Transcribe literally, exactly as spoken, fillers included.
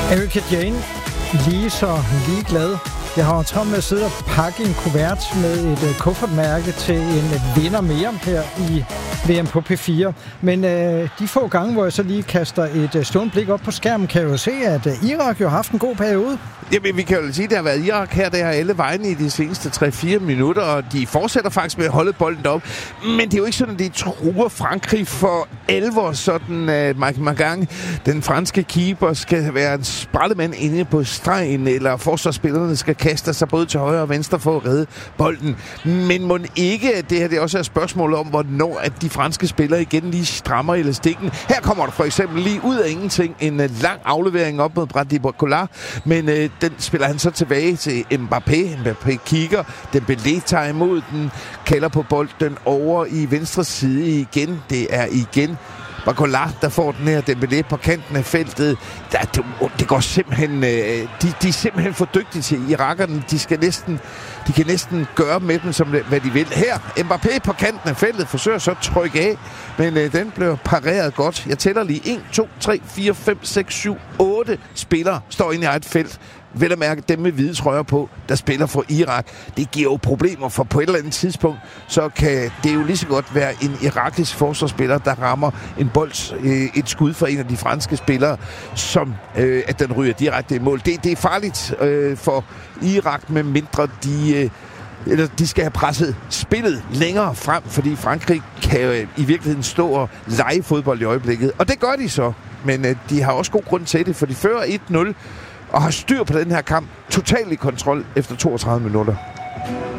Erika Jane, lige så ligeglad. Jeg har travlt med at sidde og pakke en kuvert med et uh, kuffertmærke til en vinder mere her i V M på P fire. Men uh, de få gange, hvor jeg så lige kaster et uh, stående blik op på skærmen, kan jeg jo se, at uh, Irak jo har haft en god periode. Jamen, vi kan jo sige, at det har været Irak her, der har alle vegne i de seneste tre fire minutter, og de fortsætter faktisk med at holde bolden op. Men det er jo ikke sådan, at de truer Frankrig for alvor, sådan at Mike Magang, den franske keeper, skal være en sprællemand inde på stregen, eller forsvarsspillerne skal kaste sig både til højre og venstre for at redde bolden. Men må ikke, at det her det også er et spørgsmål om, hvornår at de franske spillere igen lige strammer elastikken. Her kommer der for eksempel lige ud af ingenting en lang aflevering op mod Bradley Barcola, men øh, den spiller han så tilbage til Mbappé. Mbappé kigger. Dembélé tager imod den. Kalder på bolden over i venstre side igen. Det er igen Barcola, der får den her Dembélé på kanten af feltet. Der, det, det går simpelthen... De, de er simpelthen for dygtige til irakerne. De skal næsten... De kan næsten gøre med dem, som hvad de vil. Her, Mbappé på kanten af feltet forsøger så at trykke af, men øh, den blev pareret godt. Jeg tæller lige en, to, tre, fire, fem, seks, syv, otte spillere står inde i eget felt. Vel at mærke dem med hvide trøjer på, der spiller for Irak. Det giver jo problemer, for på et eller andet tidspunkt, så kan det jo lige så godt være en irakisk forsvarsspiller, der rammer en bold, øh, et skud fra en af de franske spillere, som øh, at den ryger direkte i mål. Det, det er farligt øh, for Irak, med mindre de... Øh, eller de skal have presset spillet længere frem, fordi Frankrig kan jo i virkeligheden stå og lege fodbold i øjeblikket. Og det gør de så, men øh, de har også god grund til det, for de fører et nul og har styr på den her kamp totalt i kontrol efter toogtredive minutter.